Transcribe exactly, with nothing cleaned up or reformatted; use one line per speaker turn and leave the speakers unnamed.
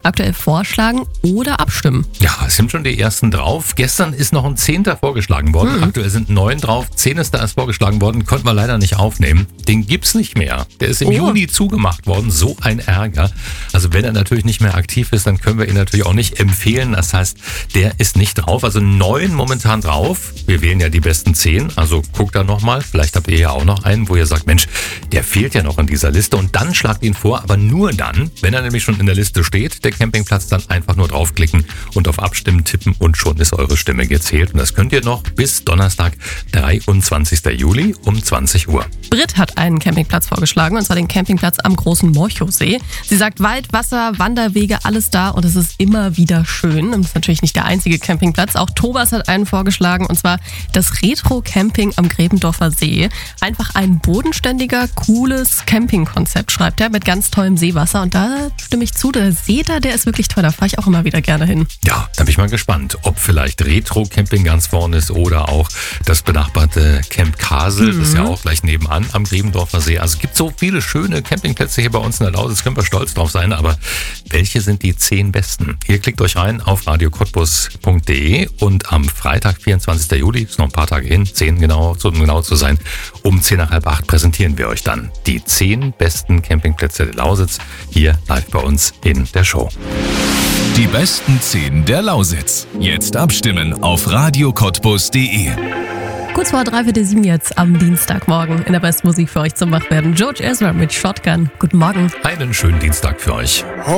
aktuell vorschlagen oder abstimmen.
Ja, es sind schon die ersten drauf. Gestern ist noch ein Zehnter vorgeschlagen worden.
Mhm.
Aktuell sind neun drauf. Zehn ist da erst vorgeschlagen worden. Konnten wir leider nicht aufnehmen. Den gibt's nicht mehr. Der ist im
Oh.
Juni zugemacht worden. So ein Ärger. Also wenn er natürlich nicht mehr aktiv ist, dann können wir ihn natürlich auch nicht empfehlen. Das heißt, der ist nicht drauf. Also neun momentan drauf. Wir wählen ja die besten zehn. Also guckt da nochmal. Vielleicht habt ihr ja auch noch einen, wo ihr sagt, Mensch, der fehlt ja noch in dieser Liste. Und dann schlagt ihn vor, aber nur dann, wenn er nämlich schon in der Liste steht, der Campingplatz, dann einfach nur draufklicken und auf Abstimmen tippen und schon ist eure Stimme gezählt. Und das könnt ihr noch bis Donnerstag, dreiundzwanzigsten Juli um zwanzig Uhr.
Britt hat einen Campingplatz vorgeschlagen, und zwar den Campingplatz am Großen Morchowsee. Sie sagt, Wald, Wasser, Wanderwege, alles da und es ist immer wieder schön. Und das ist natürlich nicht der einzige Campingplatz. Auch Thomas hat einen vorgeschlagen, und zwar das Retro-Camping am Gräbendorfer See. Einfach ein bodenständiger, cooles Campingkonzept, schreibt er, mit ganz tollem Seewasser. Und da stimme ich zu, der See da, der ist wirklich toll. Da fahre ich auch immer wieder gerne hin.
Ja, da bin ich mal gespannt, ob vielleicht Retro-Camping ganz vorne ist oder auch das benachbarte Camp Kasel.
Mhm.
Das ist ja auch gleich nebenan am Gräbendorfer See. Also es gibt so viele schöne Campingplätze hier bei uns in der Lausitz, können wir stolz drauf sein. Aber welche sind die zehn besten? Ihr klickt euch rein auf radio cottbus punkt de und am Freitag, vierundzwanzigsten Juli, ist noch ein paar Tage hin, zehn genau, um genau zu sein, um zehn nach halb acht präsentieren wir euch dann die zehn besten Campingplätze der Lausitz hier live bei uns in der Show.
Die besten zehn der Lausitz. Jetzt abstimmen auf radio cottbus punkt de.
Kurz vor dreiviertel sieben jetzt am Dienstagmorgen in der besten Musik für euch zum Wachwerden. George Ezra mit Shotgun. Guten Morgen.
Einen schönen Dienstag für euch.